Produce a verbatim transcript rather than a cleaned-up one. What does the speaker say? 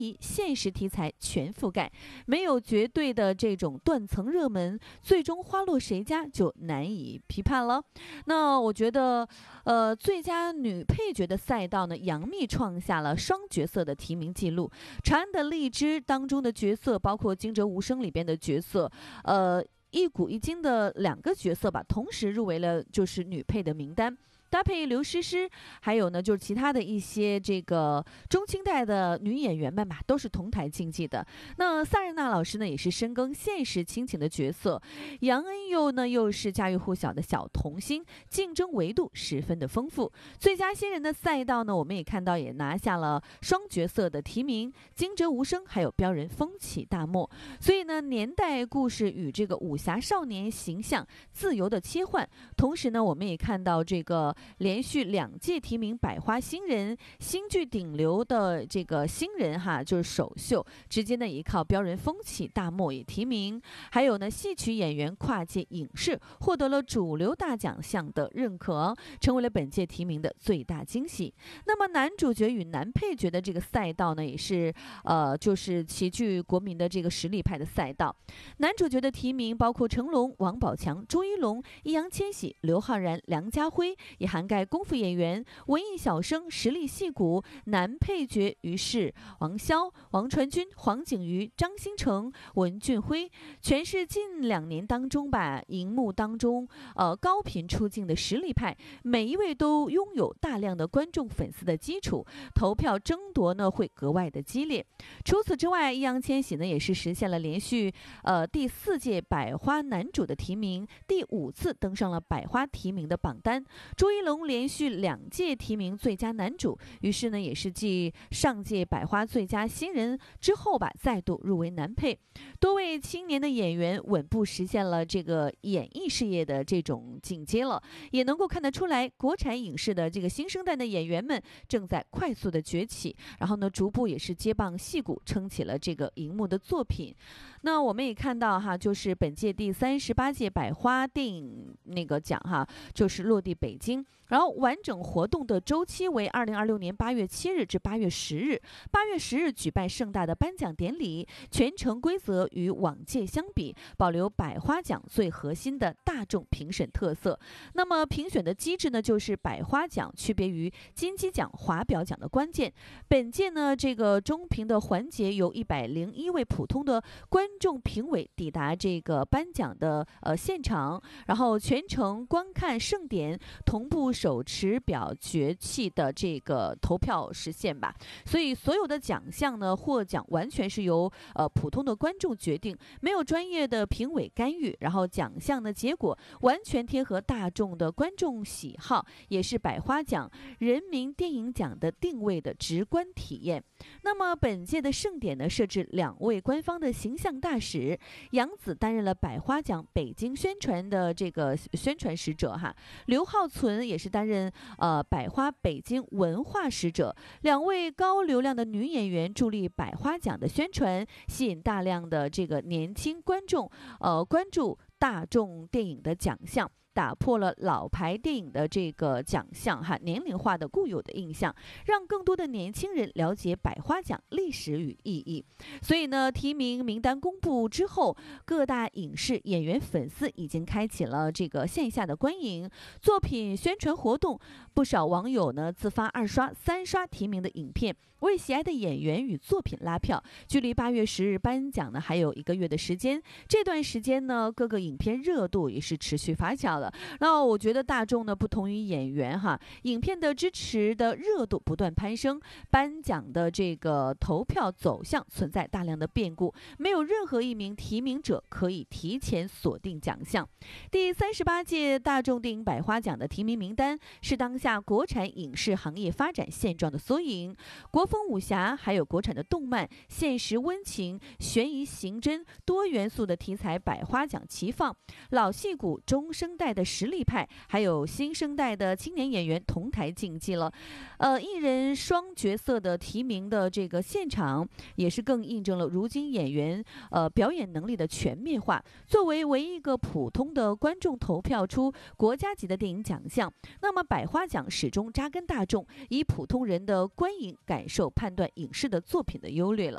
疑、现实题材全覆盖，没有绝对的这种断层热门，最终花落谁家就难以批判了。那我觉得，呃，最佳女配角的赛道呢，杨幂创下了双角色的提名记录，《长安的荔枝》当中的角色，包括《惊蛰无声》里边的角色，呃。一古一今的两个角色吧，同时入围了就是女配的名单。搭配刘诗诗，还有呢就是其他的一些这个中青代的女演员们吧，都是同台竞技的。那萨日娜老师呢也是深耕现实亲情的角色，杨恩佑呢又是家喻户晓的小童星，竞争维度十分的丰富。最佳新人的赛道呢，我们也看到也拿下了双角色的提名，惊蛰无声还有标人风起大漠。所以呢，年代故事与这个武侠少年形象自由的切换，同时呢，我们也看到这个。连续两届提名百花新人，新剧顶流的这个新人哈，就是首秀，直接呢依靠标人风起大漠也提名，还有呢戏曲演员跨界影视获得了主流大奖项的认可，成为了本届提名的最大惊喜。那么男主角与男配角的这个赛道呢，也是呃就是齐聚国民的这个实力派的赛道。男主角的提名包括成龙、王宝强、朱一龙、易烊千玺、刘昊然、梁家辉，也涵盖功夫演员、文艺小生、实力戏骨。男配角于是王骁、王传君、黄景瑜、张新成、文俊辉，全是近两年当中吧，荧幕当中呃高频出镜的实力派，每一位都拥有大量的观众粉丝的基础，投票争夺呢会格外的激烈。除此之外，易烊千玺呢也是实现了连续呃第四届百花男主的提名，第五次登上了百花提名的榜单。朱一龙连续两届提名最佳男主，于是呢也是继上届百花最佳新人之后吧，再度入围男配。多位青年的演员稳步实现了这个演艺事业的这种进阶了，也能够看得出来，国产影视的这个新生代的演员们正在快速的崛起，然后呢逐步也是接棒戏骨，撑起了这个荧幕的作品。那我们也看到哈，就是本届第三十八届百花电影那个奖哈，就是落地北京。然后完整活动的周期为二零二六年八月七日至八月十日，八月十日举办盛大的颁奖典礼，全程规则与往届相比，保留百花奖最核心的大众评审特色。那么评选的机制呢，就是百花奖区别于金鸡奖、华表奖的关键。本届呢，这个中评的环节由一百零一位普通的观众评委抵达这个颁奖的呃现场，然后全程观看盛典，同步手持表决器的这个投票实现吧。所以所有的奖项呢，获奖完全是由呃普通的观众决定，没有专业的评委干预，然后奖项的结果完全贴合大众的观众喜好，也是百花奖人民电影奖的定位的直观体验。那么本届的盛典呢，设置两位官方的形象大使，杨紫担任了百花奖北京宣传的这个宣传使者哈，刘浩存也是担任呃百花北京文化使者。两位高流量的女演员助力百花奖的宣传，吸引大量的这个年轻观众呃关注大众电影的奖项，打破了老牌电影的这个奖项哈年龄化的固有的印象，让更多的年轻人了解百花奖历史与意义。所以呢，提名名单公布之后，各大影视演员粉丝已经开启了这个线下的观影作品宣传活动。不少网友呢自发二刷、三刷提名的影片，为喜爱的演员与作品拉票。距离八月十日颁奖呢还有一个月的时间，这段时间呢，各个影片热度也是持续发酵的。那我觉得大众呢，不同于演员哈，影片的支持的热度不断攀升，颁奖的这个投票走向存在大量的变故，没有任何一名提名者可以提前锁定奖项。第三十八届大众电影百花奖的提名名单是当下国产影视行业发展现状的缩影，国风武侠，还有国产的动漫、现实温情、悬疑刑侦多元素的题材百花奖齐放，老戏骨、中生代的实力派，还有新生代的青年演员同台竞技了。呃，一人双角色的提名的这个现场，也是更印证了如今演员呃表演能力的全面化。作为唯一一个普通的观众投票出国家级的电影奖项，那么百花奖始终扎根大众，以普通人的观影感受判断影视的作品的优劣了。